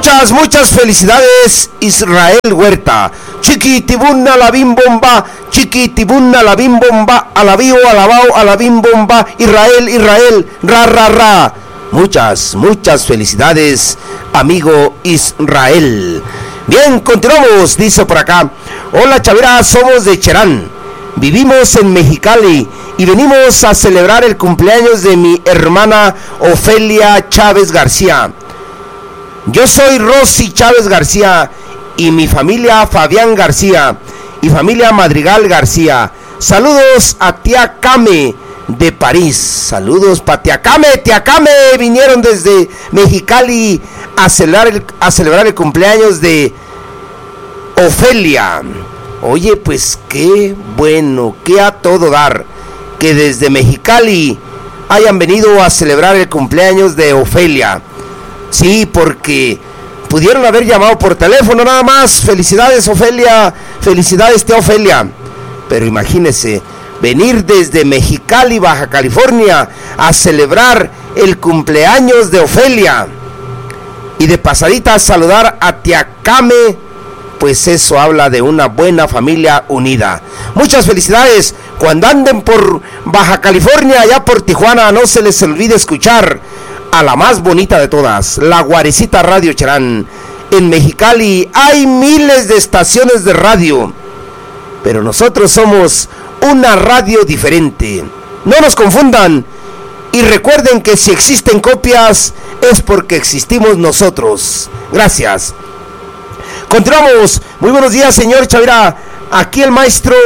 Muchas felicidades, Israel Huerta. Chiquitibuna la bim bomba, chiquitibuna la bim bomba, alabío, alabao, alabim bomba, Israel, ra, ra, ra. Muchas felicidades, amigo Israel. Bien, continuamos, dice por acá. Hola Chavira, somos de Cherán. Vivimos en Mexicali y venimos a celebrar el cumpleaños de mi hermana Ofelia Chávez García. Yo soy Rosy Chávez García y mi familia Fabián García y familia Madrigal García. Saludos a tía Came de París. Saludos para tía Came. Tía Came vinieron desde Mexicali a celebrar el cumpleaños de Ofelia. Oye, pues qué bueno, qué a todo dar que desde Mexicali hayan venido a celebrar el cumpleaños de Ofelia. Sí, porque pudieron haber llamado por teléfono nada más. Felicidades, Ofelia. Felicidades, tía Ofelia. Pero imagínese, venir desde Mexicali, Baja California, a celebrar el cumpleaños de Ofelia. Y de pasadita a saludar a tía Came. Pues eso habla de una buena familia unida. Muchas felicidades. Cuando anden por Baja California, allá por Tijuana, no se les olvide escuchar a la más bonita de todas, la Guarecita Radio Cherán. En Mexicali hay miles de estaciones de radio, pero nosotros somos una radio diferente. No nos confundan y recuerden que si existen copias es porque existimos nosotros. Gracias. Continuamos. Muy buenos días, señor Chavira. Aquí el maestro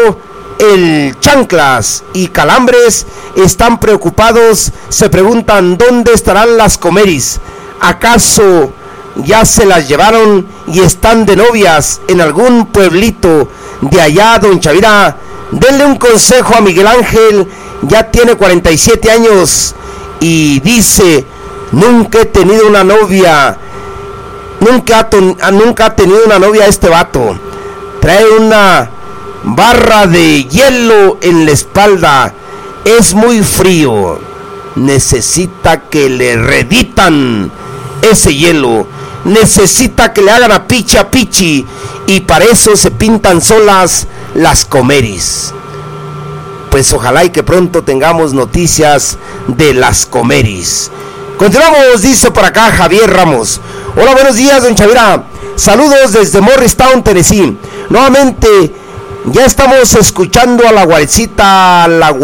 El Chanclas y Calambres están preocupados, se preguntan dónde estarán las Comeris. ¿Acaso ya se las llevaron y están de novias en algún pueblito de allá, don Chavira? Denle un consejo a Miguel Ángel, ya tiene 47 años y dice, nunca he tenido una novia, nunca ha tenido una novia este vato. Trae una barra de hielo en la espalda, es muy frío, necesita que le reditan ese hielo, necesita que le hagan a pichi y para eso se pintan solas las Comeris. Pues ojalá y que pronto tengamos noticias de las Comeris. Continuamos, dice por acá Javier Ramos. Hola, buenos días, don Chavira. Saludos desde Morristown, Tennessee. Nuevamente ya estamos escuchando a la Guarecita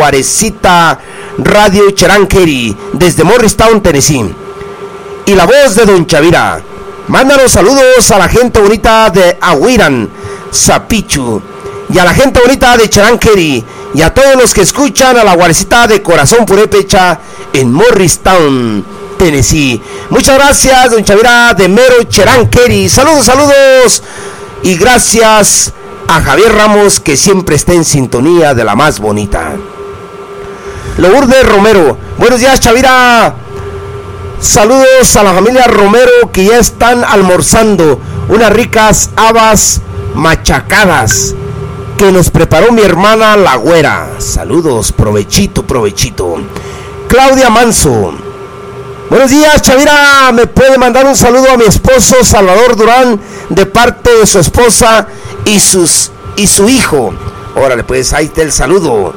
Radio Cherán Kerry desde Morristown, Tennessee. Y la voz de don Chavira. Mándanos saludos a la gente bonita de Ahuiran, Zapichu, y a la gente bonita de Cherán Kerry, y a todos los que escuchan a la Guarecita de Corazón Purépecha en Morristown, Tennessee. Muchas gracias, don Chavira de Mero Cherán Kerry. Saludos. Y gracias a Javier Ramos, que siempre está en sintonía de la más bonita. Lourdes Romero. Buenos días, Chavira. Saludos a la familia Romero, que ya están almorzando unas ricas habas machacadas que nos preparó mi hermana la Güera. Saludos, provechito. Claudia Manso. Buenos días, Chavira. ¿Me puede mandar un saludo a mi esposo Salvador Durán de parte de su esposa y su hijo? Órale, pues ahí está el saludo.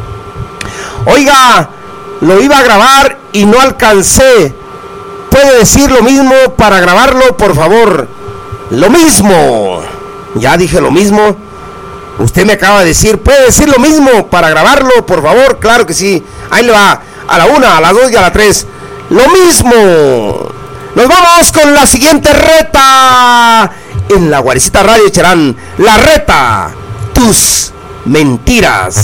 Oiga, lo iba a grabar y no alcancé. ¿Puede decir lo mismo para grabarlo, por favor? Lo mismo. Ya dije lo mismo. Usted me acaba de decir, ¿puede decir lo mismo para grabarlo, por favor? Claro que sí. Ahí le va. A la 1, a la 2 y a la 3. Lo mismo. Nos vamos con la siguiente reta en la Guarecita Radio Cherán. La reta. Tus mentiras.